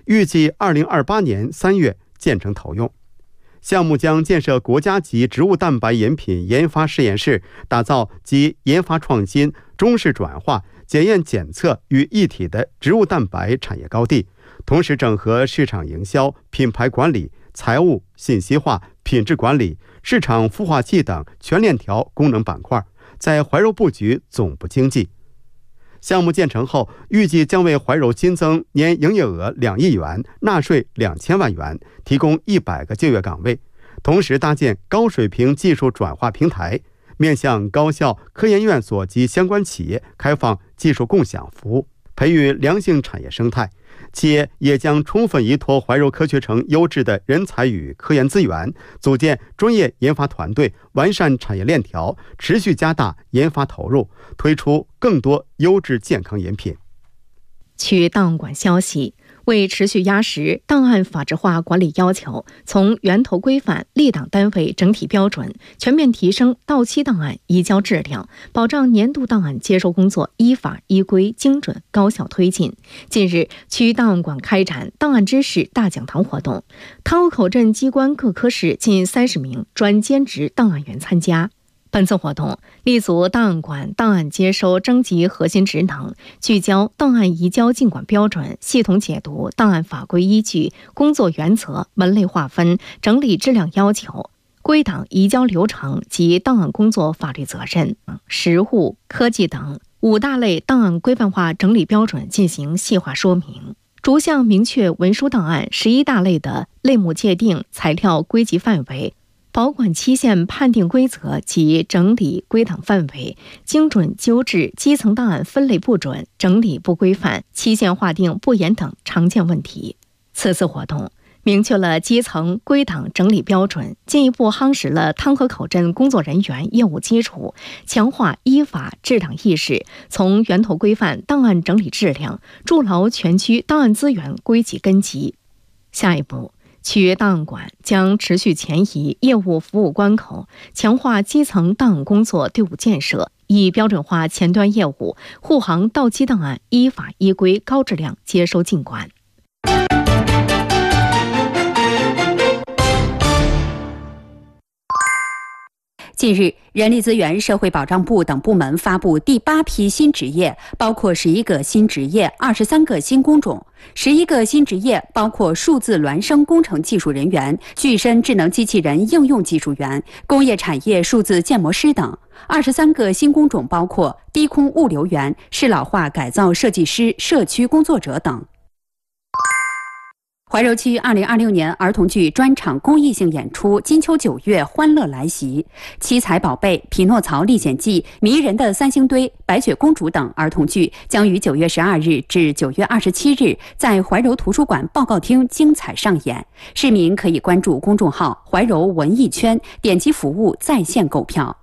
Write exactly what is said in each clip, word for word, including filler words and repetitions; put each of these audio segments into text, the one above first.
预计二零二八年三月建成投用。项目将建设国家级植物蛋白饮品研发实验室，打造集研发创新、中式转化、检验检测于一体的植物蛋白产业高地，同时整合市场营销、品牌管理、财务、信息化、品质管理、市场孵化器等全链条功能板块，在怀柔布局总部经济。项目建成后，预计将为怀柔新增年营业额两亿元、纳税两千万元，提供一百个就业岗位，同时搭建高水平技术转化平台，面向高校、科研院所及相关企业开放技术共享服务，培育良性产业生态。企业也将充分依托怀柔科学城优质的人才与科研资源，组建专业研发团队，完善产业链条，持续加大研发投入，推出更多优质健康饮品。 据档案馆消息，为持续压实档案法制化管理要求，从源头规范、立档单位整体标准，全面提升到期档案移交质量，保障年度档案接收工作依法依规、精准高效推进。近日，区档案馆开展档案知识大讲堂活动，汤沟口镇机关各科室近三十名专兼职档案员参加。本次活动立足档案馆档案接收征集核心职能，聚焦档案移交进管标准，系统解读档案法规依据、工作原则、门类划分、整理质量要求、归档移交流程及档案工作法律责任、实务、科技等五大类档案规范化整理标准进行细化说明，逐项明确文书档案十一大类的类目界定、材料归集范围、保管期限判定规则及整理归档范围，精准纠治基层档案分类不准、整理不规范、期限划定不严等常见问题。此次活动明确了基层归档整理标准，进一步夯实了汤河口镇工作人员业务基础，强化依法治档意识，从源头规范档案整理质量，筑牢全区档案资源归集根基。下一步，区档案馆将持续前移业务服务关口，强化基层档案工作队伍建设，以标准化前端业务，护航到期档案依法依规高质量接收进管。 近日，人力资源社会保障部等部门发布第八批新职业，包括十一个新职业、二十三个新工种。十一个新职业包括数字孪生工程技术人员、具身智能机器人应用技术员、工业产业数字建模师等。二十三个新工种包括低空物流员、适老化改造设计师、社区工作者等。怀柔区二零二六年儿童剧专场公益性演出《金秋九月欢乐来袭》，七彩宝贝、匹诺曹历险记、迷人的三星堆、白雪公主等儿童剧将于九月十二日至九月二十七日在怀柔图书馆报告厅精彩上演。市民可以关注公众号怀柔文艺圈，点击服务在线购票。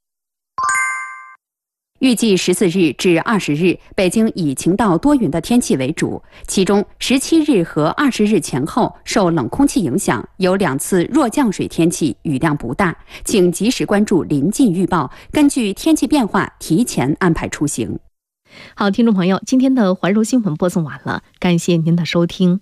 预计十四日至二十日，北京以晴到多云的天气为主，其中十七日和二十日前后受冷空气影响，有两次弱降水天气，雨量不大，请及时关注临近预报，根据天气变化提前安排出行。 好，听众朋友，今天的怀柔新闻播送完了，感谢您的收听。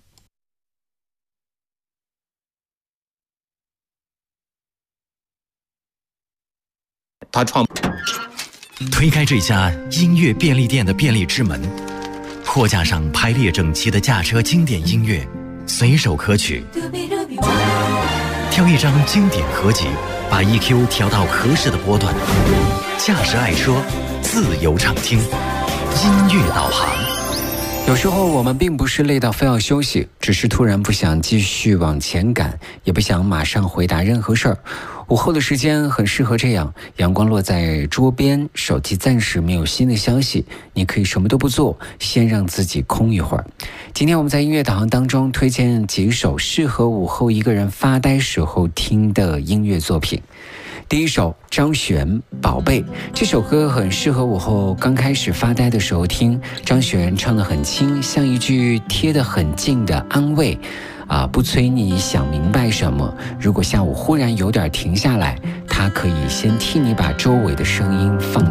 他创推开这家音乐便利店的便利之门，货架上排列整齐的驾车经典音乐，随手可取。挑一张经典合集，把 E Q 调到合适的波段。驾驶爱说，自由畅听，音乐导航。 有时候我们并不是累到非要休息，只是突然不想继续往前赶，也不想马上回答任何事儿。午后的时间很适合这样，阳光落在桌边，手机暂时没有新的消息，你可以什么都不做，先让自己空一会儿。今天我们在音乐导航当中推荐几首适合午后一个人发呆时候听的音乐作品。第一首张悬《宝贝》，这首歌很适合午后刚开始发呆的时候听。张悬唱得很轻，像一句贴得很近的安慰啊，不催你想明白什么。如果下午忽然有点停下来，他可以先替你把周围的声音放